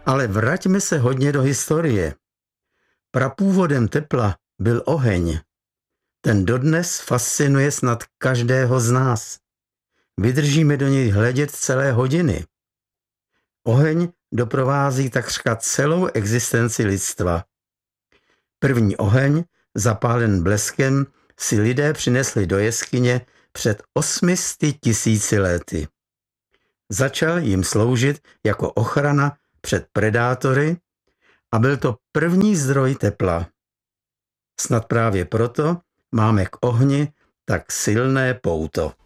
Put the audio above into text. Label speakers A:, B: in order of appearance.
A: Ale vraťme se hodně do historie. Prapůvodem tepla byl oheň. Ten dodnes fascinuje snad každého z nás. Vydržíme do něj hledět celé hodiny. Oheň doprovází takřka celou existenci lidstva. První oheň, zapálen bleskem, si lidé přinesli do jeskyně před 800 000 lety. Začal jim sloužit jako ochrana před predátory a byl to první zdroj tepla. Snad právě proto máme k ohni tak silné pouto.